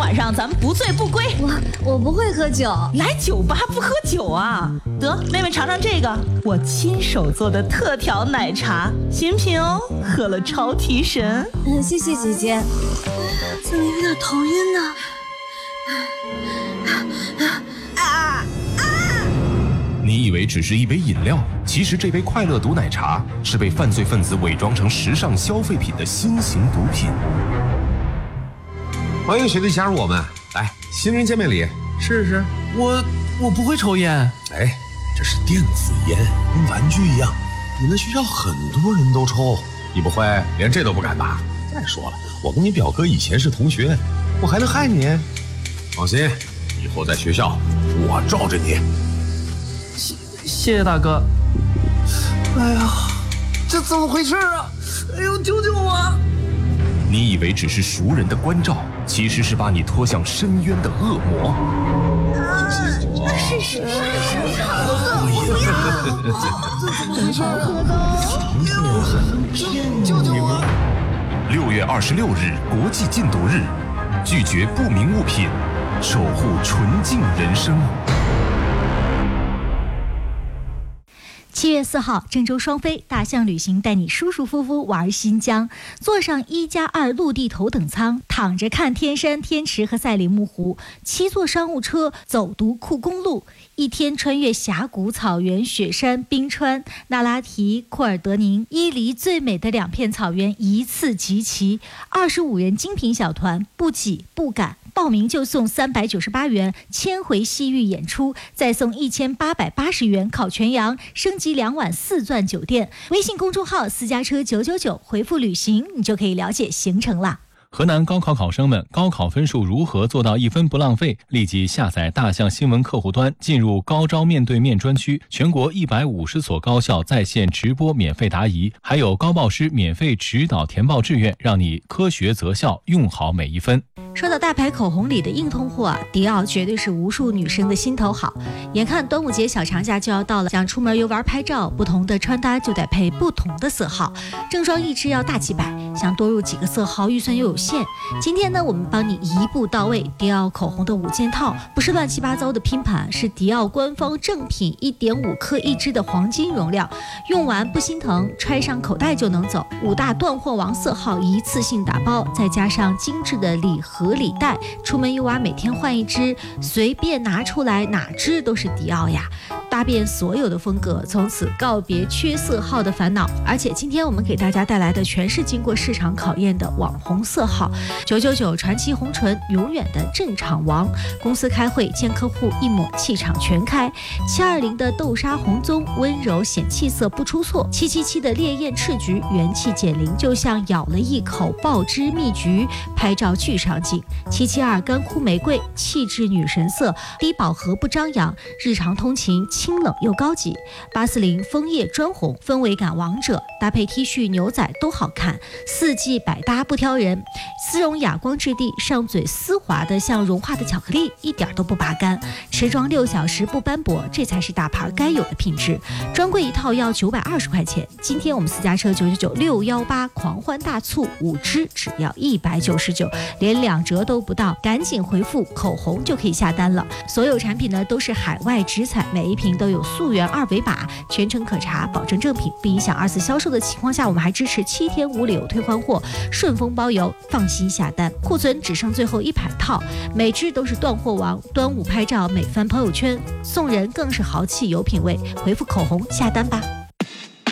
晚上咱们不醉不归。 我不会喝酒， 来酒吧不喝酒啊？得，妹妹尝尝这个，我亲手做的特调奶茶，新品哦，喝了超提神。 谢谢姐姐。怎么有点头晕呢？ 你以为只是一杯饮料，其实这杯快乐毒奶茶是被犯罪分子伪装成时尚消费品的新型毒品。 欢迎学弟加入我们，来，新人见面礼，试试。 我不会抽烟。 哎，这是电子烟，跟玩具一样，你们学校很多人都抽，你不会连这都不敢吧？再说了，我跟你表哥以前是同学，我还能害你？放心，以后在学校我罩着你。 谢谢大哥。哎呀，这怎么回事啊？哎呦，救救我！ 你以为只是熟人的关照，其实是把你拖向深渊的恶魔。 是，不要！ 救救我 ！6月26日国际禁毒日，拒绝不明物品，守护纯净人生。 7月4号，郑州双飞大象旅行带你舒舒服服玩新疆，坐上1+2陆地头等舱，躺着看天山、天池和赛里木湖，7座商务车走独库公路，一天穿越峡谷、草原、雪山、冰川、那拉提、库尔德宁、伊犁最美的2片草原一次集齐，25人精品小团，不挤不赶。报名就送398元千回西域演出，再送1880元烤全羊，升级2晚4钻酒店。微信公众号私家车999，回复旅行，你就可以了解行程了。 河南高考考生们，高考分数如何做到1分不浪费？立即下载大象新闻客户端，进入高招面对面专区，全国150所高校在线直播免费答疑，还有高报师免费指导填报志愿，让你科学择校，用好每一分。 说到大牌口红里的硬通货啊，迪奥绝对是无数女生的心头好。眼看端午节小长假就要到了，想出门游玩拍照，不同的穿搭就得配不同的色号，正装一支要大几百，想多入几个色号预算又有限。今天呢，我们帮你一步到位，迪奥口红的5件套，不是乱七八糟的拼盘，是迪奥官方正品1.5克一支的黄金容量，用完不心疼，揣上口袋就能走。5大断货王色号一次性打包，再加上精致的礼盒礼袋，出门游玩每天换一支，随便拿出来哪支都是迪奥呀，搭遍所有的风格，从此告别缺色号的烦恼。而且今天我们给大家带来的全是经过市场考验的网红色号，999传奇红唇，永远的镇场王。公司开会见客户一抹气场全开。720的豆沙红棕，温柔显气色不出错。777的烈焰赤橘，元气减龄，就像咬了一口爆汁蜜橘，拍照巨上镜。772干枯玫瑰，气质女神色，低饱和不张扬，日常通勤清冷又高级。840枫叶砖红，氛围感王者，搭配 T 恤牛仔都好看，4季百搭不挑人。丝绒哑光质地，上嘴丝滑的像融化的巧克力，一点都不拔干，持妆6小时不斑驳，这才是大牌该有的品质。专柜一套要920块钱，今天我们私家车999-618狂欢大促，5支只要199，连2折都不到，赶紧回复口红就可以下单了。所有产品呢都是海外直采，每一瓶都有溯源2维码，全程可查，保证正品，不影响2次销售的情况下，我们还支持7天无理由退换货，顺丰包邮，放心下单。库存只剩最后100套，每支都是断货王。端午拍照美翻朋友圈，送人更是豪气有品位。回复口红下单吧。